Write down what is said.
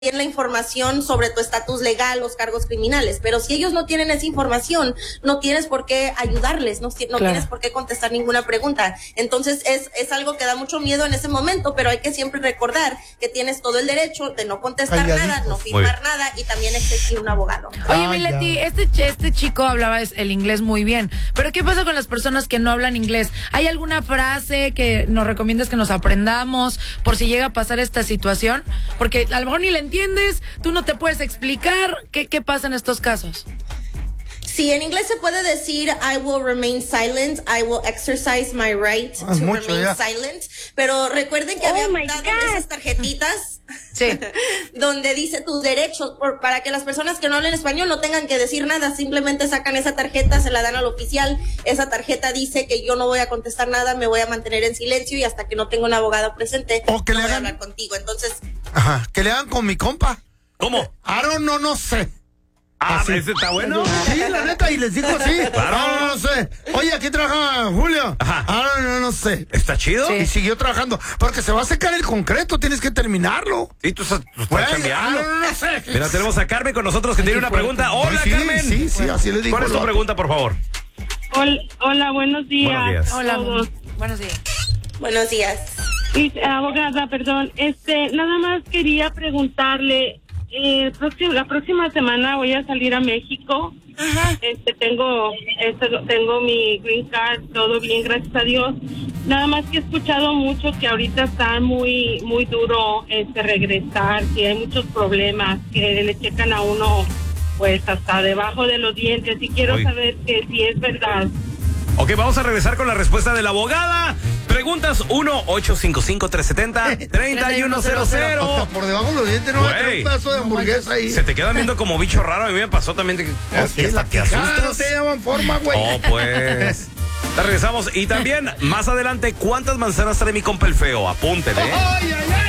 la información sobre tu estatus legal, los cargos criminales, pero si ellos no tienen esa información, no tienes por qué ayudarles, no tienes por qué contestar ninguna pregunta. Entonces es algo que da mucho miedo en ese momento, pero hay que siempre recordar que tienes todo el derecho de no contestar nada, no firmar nada y también exigir un abogado. Oye, Mileti, este chico hablaba el inglés muy bien, pero ¿qué pasa con las personas que no hablan inglés? ¿Hay alguna frase que nos recomiendas que nos aprendamos por si llega a pasar esta situación? Porque a lo mejor ni le entiendes, tú no te puedes explicar qué pasa en estos casos. Sí, en inglés se puede decir I will remain silent, I will exercise my right to remain silent, pero recuerden que había dado esas tarjetitas donde dice tus derechos, para que las personas que no hablen español no tengan que decir nada, simplemente sacan esa tarjeta, se la dan al oficial, esa tarjeta dice que yo no voy a contestar nada, me voy a mantener en silencio y hasta que no tenga un abogado presente o que no le voy a hagan hablar contigo. Entonces, que le hagan con mi compa. ¿Cómo? Aaron, no sé. ¿Ese está bueno? Sí, la neta, y les digo así. Claro. No sé. Oye, aquí trabaja Julio. No sé. ¿Está chido? Sí. Y siguió trabajando. Porque se va a secar el concreto, tienes que terminarlo. Sí, tú estás chambeando. No sé. Mira, tenemos a Carmen con nosotros que tiene una pregunta. Hola, Carmen. Sí, así le digo. ¿Cuál es tu pregunta, por favor? Hola, buenos días. Buenos días. Hola, buenos días. Buenos días. Abogada, perdón. Nada más quería preguntarle. La próxima semana voy a salir a México. Tengo mi green card, todo bien, gracias a Dios. Nada más que he escuchado mucho que ahorita está muy duro regresar, que hay muchos problemas, que le checan a uno pues hasta debajo de los dientes, y quiero saber que si es verdad. Ok, vamos a regresar con la respuesta de la abogada. Preguntas 1-855-370-3100. Hasta por debajo de los dientes no va a tener un pedazo de hamburguesa ahí. Se te quedan viendo como bicho raro. A mí me pasó también que hasta te asustas. No te llaman forma, güey. Oh, pues. Regresamos. Y también, más adelante, ¿cuántas manzanas trae mi compa el feo? Apúntenle. ¡Ay, ay, ay!